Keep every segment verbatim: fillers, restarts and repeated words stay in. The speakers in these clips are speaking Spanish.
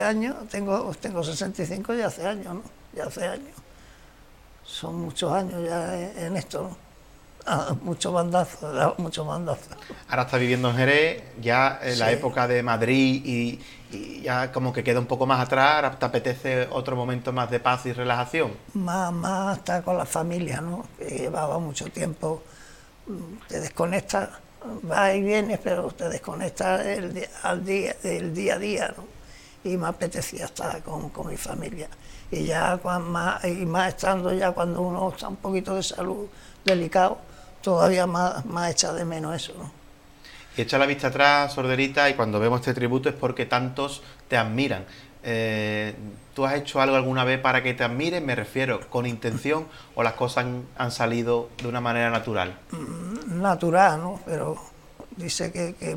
años, tengo, tengo sesenta y cinco ya hace años, ¿no? Ya hace años. Son muchos años ya en, en esto, ¿no? Ah, mucho bandazo, mucho bandazo. Ahora estás viviendo en Jerez, ya en la Sí, época de Madrid y, y ya como que queda un poco más atrás, ahora te apetece otro momento más de paz y relajación. más, más estar con la familia, ¿no? Que llevaba mucho tiempo, te desconectas, vas y vienes, pero te desconectas el, di- al día, del día a día, ¿no? Y me apetecía estar con, con mi familia. Y ya cuan más, y más estando ya cuando uno está un poquito de salud delicado, todavía más, más echa de menos eso, ¿no? Y echa la vista atrás, Sorderita, y cuando vemos este tributo es porque tantos te admiran. Eh, ¿Tú has hecho algo alguna vez para que te admiren? Me refiero, ¿con intención o las cosas han, han salido de una manera natural? Natural, ¿no? Pero dice que, que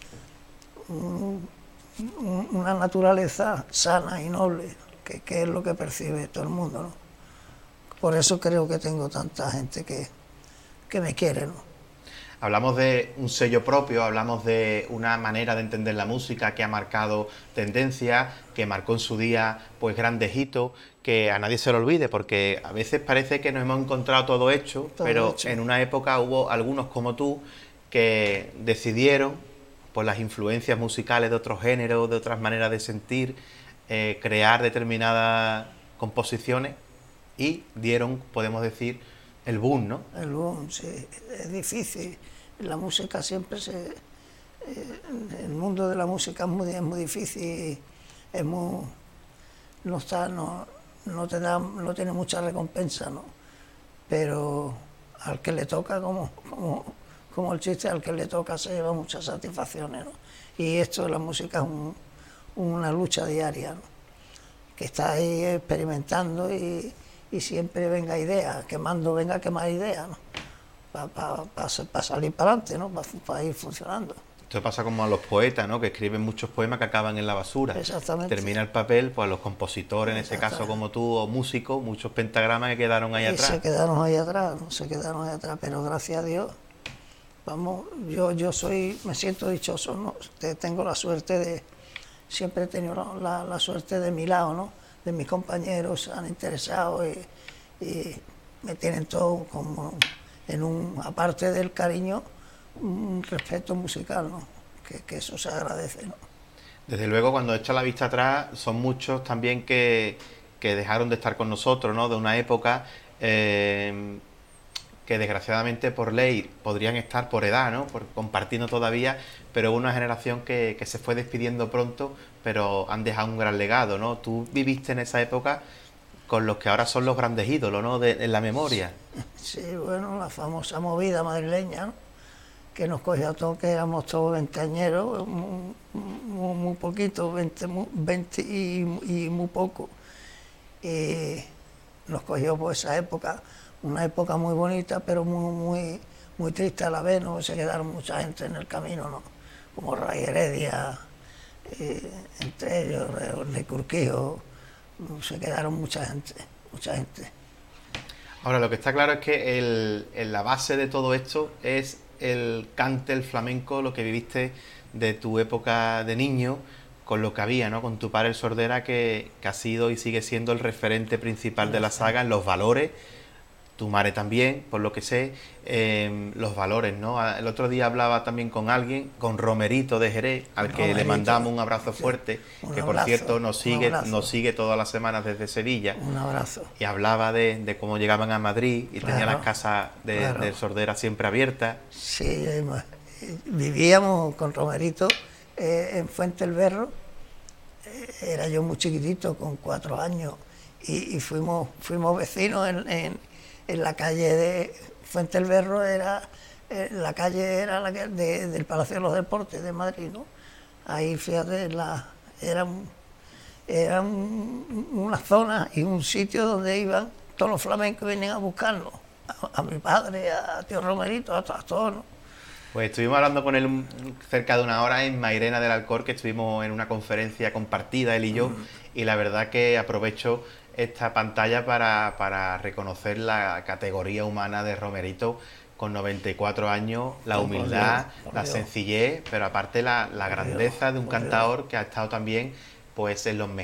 una naturaleza sana y noble, que, que es lo que percibe todo el mundo, ¿no? Por eso creo que tengo tanta gente que, que me quiere, ¿no? Hablamos de un sello propio, hablamos de una manera de entender la música que ha marcado tendencia, que marcó en su día pues grandes hitos, que a nadie se lo olvide, porque a veces parece que nos hemos encontrado todo hecho, Todo pero hecho. en una época hubo algunos como tú que decidieron, por las influencias musicales de otros géneros, de otras maneras de sentir, eh, crear determinadas composiciones y dieron, podemos decir, el boom, ¿no? El boom, sí, es difícil. La música siempre se... eh, el mundo de la música es muy, es muy difícil, es muy... no está, no, no te da, no tiene mucha recompensa, ¿no? Pero al que le toca, como, como, como el chiste, al que le toca se lleva muchas satisfacciones, ¿no? Y esto de la música es un- una lucha diaria, ¿no? Que está ahí experimentando y, y siempre venga ideas, quemando, venga a quemar ideas, ¿no? Para pa, pa, pa salir para adelante, ¿no? Para pa ir funcionando. Esto pasa como a los poetas, ¿no? Que escriben muchos poemas que acaban en la basura. Exactamente. Termina el papel, pues a los compositores, en ese caso Exactamente. como tú, o músicos, muchos pentagramas que quedaron ahí Y atrás. se quedaron ahí atrás, ¿no? Se quedaron ahí atrás, pero gracias a Dios, vamos, yo, yo soy, me siento dichoso, ¿no? Tengo la suerte de, siempre he tenido la, la, la suerte de mi lado, ¿no? De mis compañeros, se han interesado y, y me tienen todo como en un, aparte del cariño, un respeto musical, ¿no? Que, que eso se agradece, ¿no? Desde luego, cuando echa la vista atrás, son muchos también que, que dejaron de estar con nosotros, ¿no? De una época eh, que desgraciadamente por ley podrían estar por edad, ¿no? Por compartiendo todavía, pero hubo una generación que, que se fue despidiendo pronto, pero han dejado un gran legado, ¿no? Tú viviste en esa época con los que ahora son los grandes ídolos, ¿no? De, en la memoria. Sí, bueno, la famosa movida madrileña, ¿no? Que nos cogió a todos, que éramos todos veinteañeros, muy, muy, muy poquito, veinte, veinte y, y muy poco. Y nos cogió por esa época, una época muy bonita, pero muy, muy, muy triste a la vez, ¿no? Se quedaron mucha gente en el camino, ¿no? Como Ray Heredia, eh, entre ellos, de Curquijo, se quedaron mucha gente, mucha gente. Ahora, lo que está claro es que el, en la base de todo esto es el cante, el flamenco, lo que viviste de tu época de niño, con lo que había, ¿no? Con tu padre el Sordera, que, que ha sido y sigue siendo el referente principal de la saga en los valores. Tu madre también, por lo que sé, eh, los valores, ¿no? El otro día hablaba también con alguien, con Romerito de Jerez, al que le Romerito, mandamos un abrazo sí, fuerte, un que por abrazo, cierto nos un sigue, nos abrazo, sigue todas las semanas desde Sevilla, un abrazo. y hablaba de, de cómo llegaban a Madrid y tenía las Claro, casas de, de claro. Sordera siempre abiertas. Sí, eh, vivíamos con Romerito eh, en Fuente el Berro. Eh, era yo muy chiquitito, con cuatro años, y, y fuimos, fuimos vecinos en, en, en la calle de Fuente el Berro, era, eh, la calle era la que, de, del Palacio de los Deportes de Madrid, ¿no? Ahí, fíjate, la, era, un, era un, una zona y un sitio donde iban todos los flamencos, venían a buscarnos, a, a mi padre, a tío Romerito, a, a todos, ¿no? Pues estuvimos hablando con él un- cerca de una hora en Mairena del Alcor, que estuvimos en una conferencia compartida, él y yo, y la verdad que aprovecho esta pantalla para, para reconocer la categoría humana de Romerito con noventa y cuatro años, la Oh, por Dios, humildad, por la Dios, sencillez, pero aparte la, la por Dios, grandeza de un por Dios. cantador que ha estado también pues en los